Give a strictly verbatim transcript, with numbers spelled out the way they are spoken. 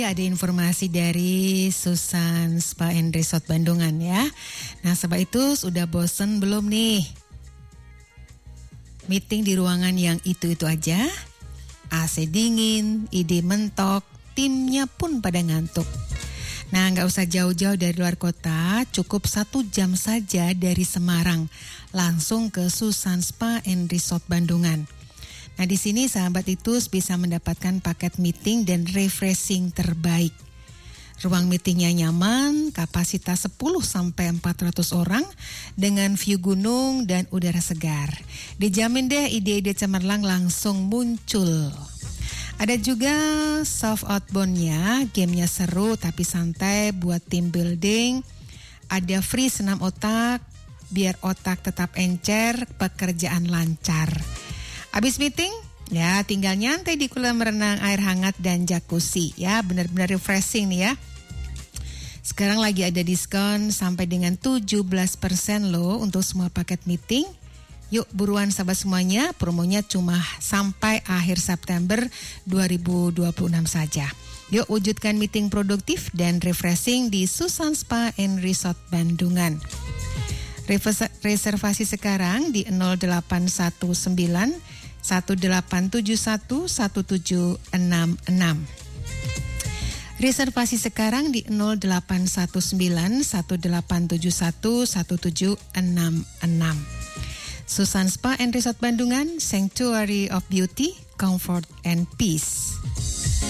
Ada informasi dari Susan Spa and Resort Bandungan ya. Nah, sebab itu sudah bosen belum nih? Meeting di ruangan yang itu-itu aja, A C dingin, ide mentok, timnya pun pada ngantuk. Nah, nggak usah jauh-jauh dari luar kota, cukup satu jam saja dari Semarang, langsung ke Susan Spa and Resort Bandungan. Nah, di sini sahabat itu bisa mendapatkan paket meeting dan refreshing terbaik. Ruang meetingnya nyaman, kapasitas sepuluh sampai empat ratus orang dengan view gunung dan udara segar. Dijamin deh ide-ide cemerlang langsung muncul. Ada juga soft outbound-nya, gamenya seru tapi santai buat team building. Ada free senam otak, biar otak tetap encer, pekerjaan lancar. Habis meeting, ya tinggal nyantai di kolam renang air hangat dan jacuzzi. Ya, benar-benar refreshing nih ya. Sekarang lagi ada diskon sampai dengan tujuh belas persen loh untuk semua paket meeting. Yuk buruan sahabat semuanya, promonya cuma sampai akhir September dua ribu dua puluh enam saja. Yuk wujudkan meeting produktif dan refreshing di Susan Spa and Resort Bandungan. Reservasi sekarang di nol delapan satu sembilan satu delapan tujuh satu satu tujuh enam enam. Reservasi sekarang di nol delapan satu sembilan satu delapan tujuh satu satu tujuh enam enam. Susan Spa and Resort Bandungan, Sanctuary of Beauty, Comfort and Peace.